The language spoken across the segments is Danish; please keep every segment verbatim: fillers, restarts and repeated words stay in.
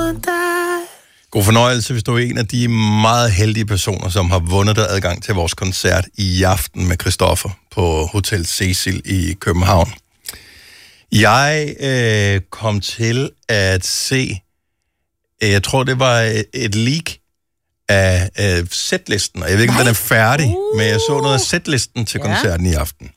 God fornøjelse, hvis du er en af de meget heldige personer, som har vundet dig adgang til vores koncert i aften med Christoffer på Hotel Cecil i København. Jeg øh, kom til at se, jeg tror det var et leak af øh, setlisten, og jeg ved ikke, om den er færdig, uh. men jeg så noget af setlisten til koncerten ja. i aften.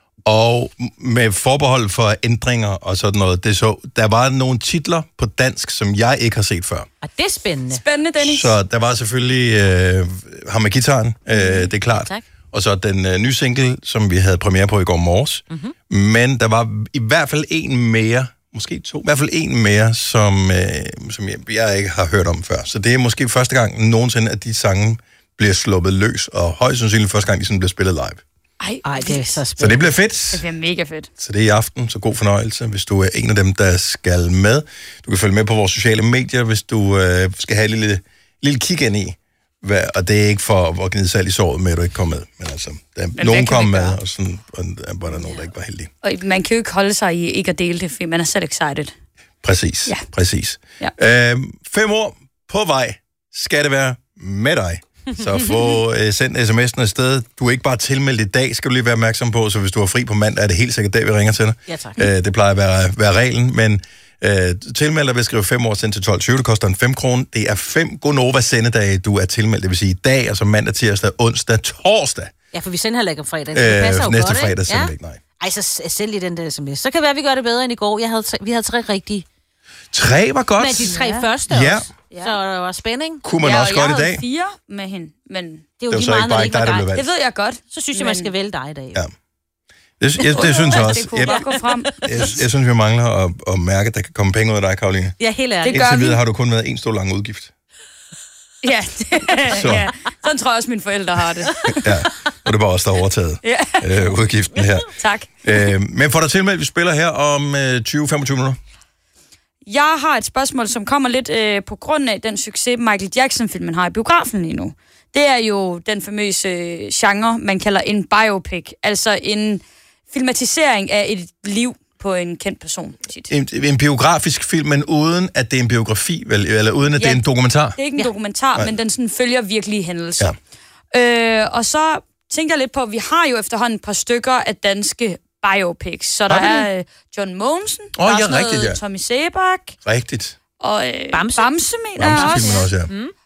Og med forbehold for ændringer og sådan noget, det så, der var nogle titler på dansk, som jeg ikke har set før. Og det er spændende. Spændende, Dennis. Så der var selvfølgelig øh, ham med gitaren, øh, det er klart. Tak. Og så den øh, nye single, som vi havde premiere på i går morges. Mm-hmm. Men der var i hvert fald en mere, måske to, i hvert fald en mere, som, øh, som jeg, jeg ikke har hørt om før. Så det er måske første gang nogensinde, at de sange bliver sluppet løs, og højst sandsynligt første gang, de sådan bliver spillet live. Ej, Ej, det er så spændende. Så det bliver fedt. Det bliver mega fedt. Så det er i aften, så god fornøjelse, hvis du er en af dem, der skal med. Du kan følge med på vores sociale medier, hvis du øh, skal have et lille, lille kig ind i. Hvad, og det er ikke for at gnide salg i såret med, at du ikke kommer med. Men altså, der er nogen kom med, og sådan og der var der nogen, der ikke var heldige. Og man kan jo ikke holde sig i ikke at dele det, fordi man er selv excited. Præcis, ja. præcis. Ja. Øhm, fem år på vej skal det være med dig. Så få øh, sendt sms'en afsted. Du er ikke bare tilmeldt i dag, skal du lige være opmærksom på, så hvis du er fri på mandag, er det helt sikkert dag, vi ringer til dig. Ja, tak. Øh, det plejer at være, være reglen, men øh, tilmeld dig ved at skrive fem år sendt til tolv tyve, det koster en fem kroner. Det er fem Gonova-sendedage, du er tilmeldt, det vil sige i dag, altså mandag, tirsdag, onsdag, torsdag. Ja, for vi sender heller ikke om fredag. Øh, passer jo næste godt, fredag sender ja? vi ikke, nej. Ej, så send lige den der sms. Så kan det være, at vi gør det bedre end i går. Jeg havde tre, vi havde tre rigtige. Tre var godt. Men de tre ja. første ja. også. Ja. Så der var spænding. Kunne man ja, også godt i dag? Jeg havde fire med hende, men det er jo det lige så meget, ikke bare når det ikke ikke dig, var der dig. blev det ved jeg godt. Så synes jeg, men... man skal vælge dig i dag. Ja. Det, jeg, det synes jeg også. Det kunne jeg, godt gå frem. jeg, jeg synes, vi mangler at, at mærke, at der kan komme penge ud af dig, Karoline. Ja, helt ærligt. Det gør Indtil vi. videre har du kun været en stor lang udgift. Ja, så. ja, sådan tror jeg også, mine forældre har det. Ja, og det var også der overtaget ja. øh, udgiften her. Tak. Øh, men får dig tilmeldt, vi spiller her om øh, tyve til femogtyve minutter. Jeg har et spørgsmål, som kommer lidt øh, på grund af den succes, Michael Jackson-filmen har i biografen lige nu. Det er jo den famøse øh, genre, man kalder en biopic, altså en filmatisering af et liv på en kendt person. En, en biografisk film, men uden at det er en biografi, vel, eller uden at ja, det er en dokumentar? Det er ikke en ja. dokumentar, Nej. men den sådan følger virkelige hændelser. Ja. Øh, og så tænker jeg lidt på, at vi har jo efterhånden et par stykker af danske biopics. Så der er øh, John Mogensen, oh, der er ja, sådan rigtigt, noget ja. Tommy Sebak. Rigtigt. Og øh, Bamse. Bamse mener jeg også. også ja. Mm.